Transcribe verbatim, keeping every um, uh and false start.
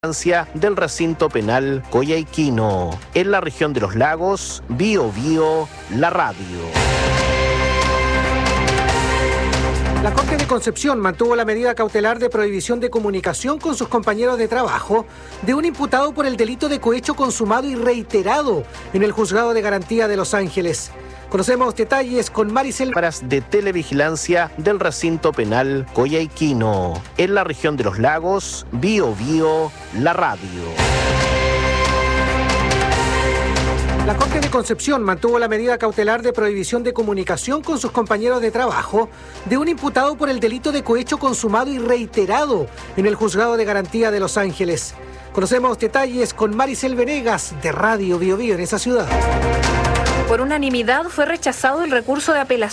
del recinto penal Coyhaiquino. En la región de los lagos, Bio Bio, la radio. La Corte de Concepción mantuvo la medida cautelar de prohibición de comunicación con sus compañeros de trabajo de un imputado por el delito de cohecho consumado y reiterado en el Juzgado de Garantía de Los Ángeles. Conocemos detalles con Maricel de televigilancia del recinto penal Coyhaiquino. En la región de los lagos, Bio Bio, la radio. La Corte de Concepción mantuvo la medida cautelar de prohibición de comunicación con sus compañeros de trabajo de un imputado por el delito de cohecho consumado y reiterado en el Juzgado de Garantía de Los Ángeles. Conocemos detalles con Maricel Venegas de Radio Bio Bio en esa ciudad. Por unanimidad fue rechazado el recurso de apelación